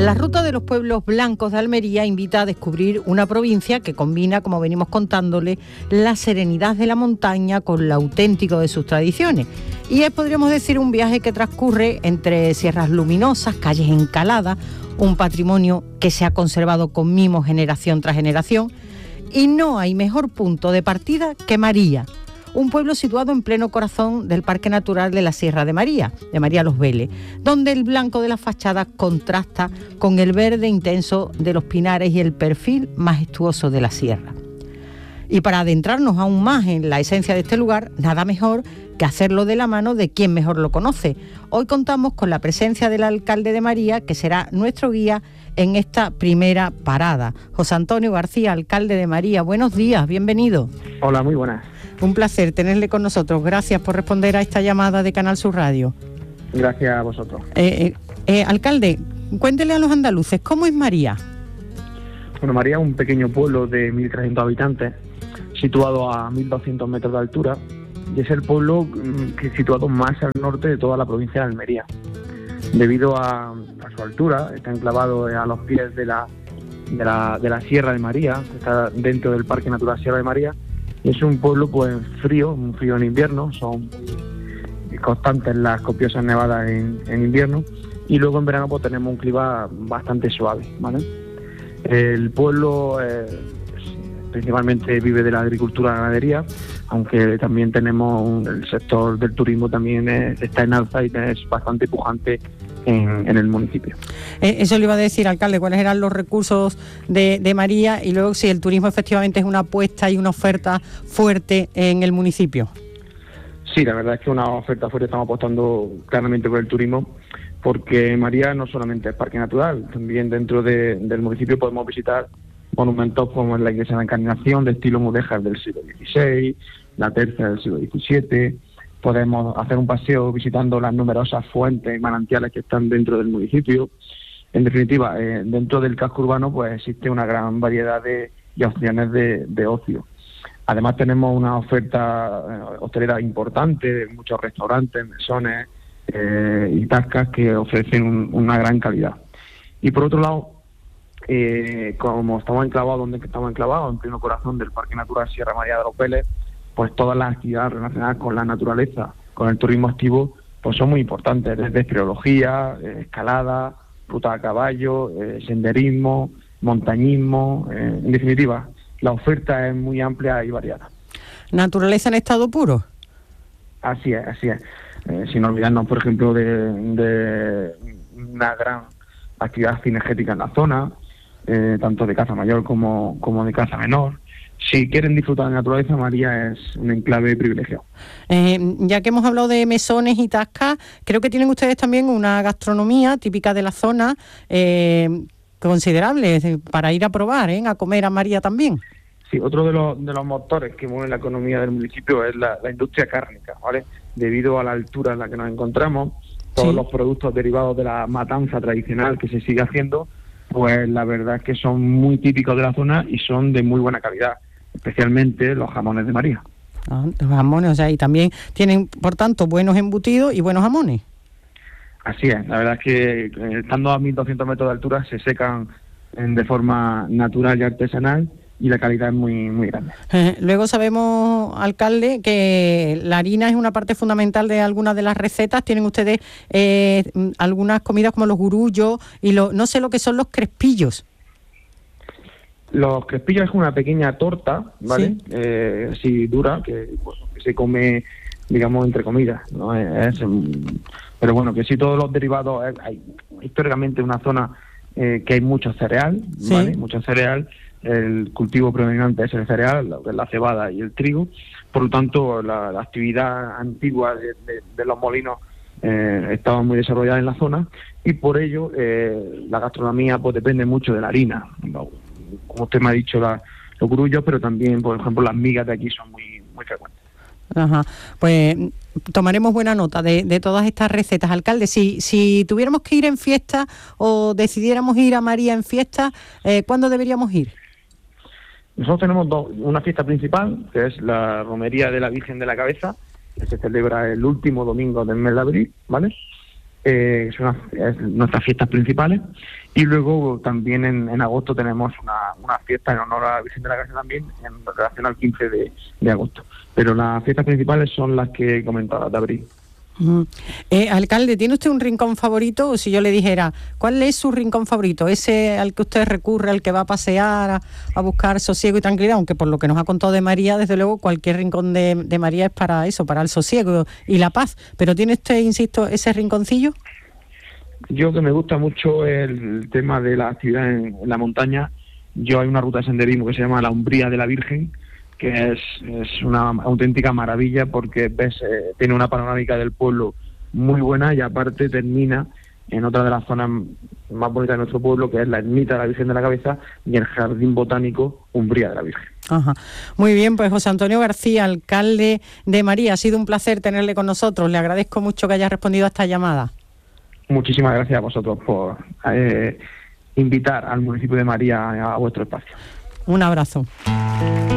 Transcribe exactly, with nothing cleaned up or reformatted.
La ruta de los pueblos blancos de Almería invita a descubrir una provincia que combina, como venimos contándole, la serenidad de la montaña con lo auténtico de sus tradiciones. Y es, podríamos decir, un viaje que transcurre entre sierras luminosas, calles encaladas, un patrimonio que se ha conservado con mimo generación tras generación. Y no hay mejor punto de partida que María, un pueblo situado en pleno corazón del Parque Natural de la Sierra de María, de María Los Vélez, donde el blanco de las fachadas contrasta con el verde intenso de los pinares y el perfil majestuoso de la sierra. Y para adentrarnos aún más en la esencia de este lugar, nada mejor que hacerlo de la mano de quien mejor lo conoce. Hoy contamos con la presencia del alcalde de María, que será nuestro guía en esta primera parada. José Antonio García, alcalde de María, buenos días, bienvenido. Hola, muy buenas. Un placer tenerle con nosotros. Gracias por responder a esta llamada de Canal Sur Radio. Gracias a vosotros. Eh, eh, alcalde, cuéntele a los andaluces, ¿cómo es María? Bueno, María es un pequeño pueblo de mil trescientos habitantes, situado a mil doscientos metros de altura, y es el pueblo que situado más al norte de toda la provincia de Almería. Debido a, a su altura, está enclavado a los pies de la, de la, de la Sierra de María, que está dentro del Parque Natural Sierra de María. Es un pueblo pues frío, un frío en invierno, son constantes las copiosas nevadas en, en invierno, y luego en verano pues tenemos un clima bastante suave, ¿vale? El pueblo eh, principalmente vive de la agricultura y la ganadería, aunque también tenemos un, el sector del turismo también es, está en alza y es bastante pujante en, en el municipio. Eh, eso le iba a decir, alcalde, cuáles eran los recursos de, de María, y luego si el turismo efectivamente es una apuesta y una oferta fuerte en el municipio. Sí, la verdad es que una oferta fuerte, estamos apostando claramente por el turismo, porque María no solamente es parque natural, también dentro de, del municipio podemos visitar monumentos como la iglesia de la Encarnación de estilo mudéjar del siglo dieciséis, la tercia del siglo diecisiete. Podemos hacer un paseo visitando las numerosas fuentes y manantiales que están dentro del municipio. En definitiva, eh, dentro del casco urbano pues existe una gran variedad de, de opciones de, de ocio. Además tenemos una oferta eh, hostelera importante, de muchos restaurantes, mesones eh, y tascas que ofrecen un, una gran calidad. Y por otro lado, eh, como estamos enclavados donde estamos enclavados, en pleno corazón del Parque Natural Sierra María de los Vélez, pues todas las actividades relacionadas con la naturaleza, con el turismo activo, pues son muy importantes, desde espeleología, eh, escalada, ruta a caballo, eh, senderismo, montañismo, eh, en definitiva, la oferta es muy amplia y variada. ¿Naturaleza en estado puro? Así es, así es. Eh, sin olvidarnos, por ejemplo, de, de una gran actividad cinegética en la zona, eh, tanto de caza mayor como, como de caza menor. Si quieren disfrutar de naturaleza, María es un enclave privilegiado. Eh, ya que hemos hablado de mesones y tascas, creo que tienen ustedes también una gastronomía típica de la zona, eh, considerable, para ir a probar, ¿eh? A comer a María también. Sí, otro de los, de los motores que mueven la economía del municipio es la, la industria cárnica, ¿vale? Debido a la altura en la que nos encontramos, todos sí. los productos derivados de la matanza tradicional que se sigue haciendo, pues la verdad es que son muy típicos de la zona y son de muy buena calidad, especialmente los jamones de María. Ah, los jamones, o sea, y también tienen, por tanto, buenos embutidos y buenos jamones. Así es, la verdad es que eh, estando a mil doscientos metros de altura se secan en, de forma natural y artesanal, y la calidad es muy muy grande. Eh, luego sabemos, alcalde, que la harina es una parte fundamental de algunas de las recetas. Tienen ustedes eh, algunas comidas como los gurullos y lo, no sé lo que son los crespillos. Los crespillos es una pequeña torta, ¿vale? Sí. Eh, así dura, que, bueno, que se come, digamos, entre comidas, ¿no? Es, es, pero bueno, que sí, todos los derivados, hay, hay históricamente una zona eh, que hay mucho cereal, ¿vale? Sí. Mucho cereal. El cultivo predominante es el cereal, la cebada y el trigo. Por lo tanto, la, la actividad antigua de, de, de los molinos eh, estaba muy desarrollada en la zona, y por ello eh, la gastronomía pues depende mucho de la harina. Como usted me ha dicho, la, los grullos, pero también, por ejemplo, las migas de aquí son muy, muy frecuentes. Ajá, pues tomaremos buena nota de, de todas estas recetas. Alcalde, si, si tuviéramos que ir en fiesta o decidiéramos ir a María en fiesta, eh, ¿cuándo deberíamos ir? Nosotros tenemos dos, una fiesta principal, que es la Romería de la Virgen de la Cabeza, que se celebra el último domingo del mes de abril, ¿vale? eh, son las, nuestras fiestas principales. Y luego también en, en agosto tenemos una, una fiesta en honor a la Virgen de la Cabeza también, en relación al quince de, de agosto. Pero las fiestas principales son las que he comentado, las de abril. Mm. Eh, alcalde, ¿tiene usted un rincón favorito? O si yo le dijera, ¿cuál es su rincón favorito? ¿Ese al que usted recurre, al que va a pasear, a, a buscar sosiego y tranquilidad? Aunque por lo que nos ha contado de María, desde luego cualquier rincón de, de María es para eso, para el sosiego y la paz. ¿Pero tiene usted, insisto, ese rinconcillo? Yo, que me gusta mucho el tema de la actividad en, en la montaña, yo hay una ruta de senderismo que se llama la Umbría de la Virgen, que es, es una auténtica maravilla porque ves, eh, tiene una panorámica del pueblo muy buena y aparte termina en otra de las zonas más bonitas de nuestro pueblo, que es la ermita de la Virgen de la Cabeza y el jardín botánico Umbría de la Virgen. Ajá. Muy bien, pues José Antonio García, alcalde de María, ha sido un placer tenerle con nosotros. Le agradezco mucho que haya respondido a esta llamada. Muchísimas gracias a vosotros por eh, invitar al municipio de María a, a vuestro espacio. Un abrazo.